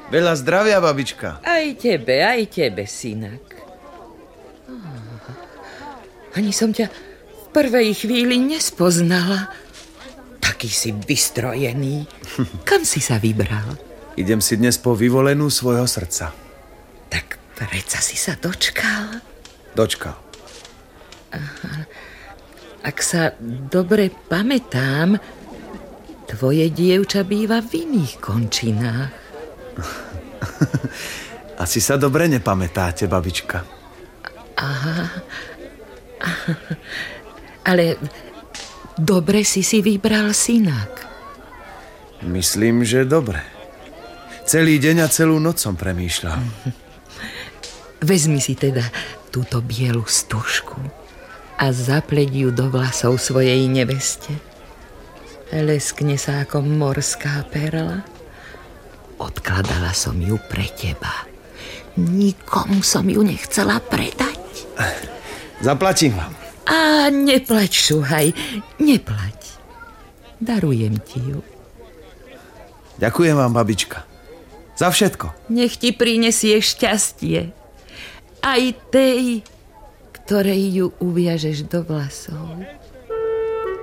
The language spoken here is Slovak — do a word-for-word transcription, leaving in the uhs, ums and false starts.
Veľa zdravia, babička. Aj tebe, aj tebe, synak. Ani som ťa v prvej chvíli nespoznala. Taký si vystrojený. Kam si sa vybral? Idem si dnes po vyvolenú svojho srdca. Tak predsa si sa dočkal. Dočkal. Aha. Ak sa dobre pamätám, tvoje dievča býva v iných končinách. Asi sa dobre nepamätáte, babička. Aha. Aha. Ale dobre si si vybral, synak. Myslím, že dobre. Celý deň a celú noc som premýšľal. Vezmi si teda túto bielu stužku a zapleť ju do vlasov svojej neveste. Leskne sa ako morská perla. Odkladala som ju pre teba. Nikomu som ju nechcela predať. Zaplatím vám. A neplať, šuhaj, neplať. Darujem ti ju. Ďakujem vám, babička. Za všetko. Nech ti prinesie šťastie. Aj tej, ktorej ju uviažeš do vlasov.